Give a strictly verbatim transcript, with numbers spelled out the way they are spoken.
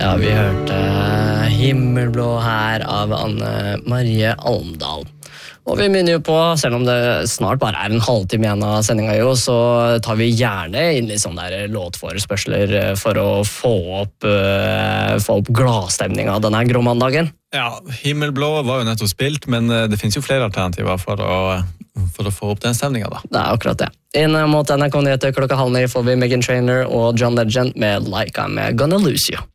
Ja, vi hørte Himmelblå her av Anne Marie Almdal. Og vi minner jo på, selv om det snart bare er en halvtime igjen av sendingen jo, så tar vi gjerne inn litt sånne der låtforespørsler for å få opp, uh, få opp gladstemningen denne gråmandagen. Ja, Himmelblå var jo nettopp spilt, men det finnes jo flere alternativer for å, for å få opp den stemningen da. Det er akkurat det. Inn mot N R K Nyheter klokka halv ni får vi Meghan Trainor og John Legend med Like I'm Gonna Lose You.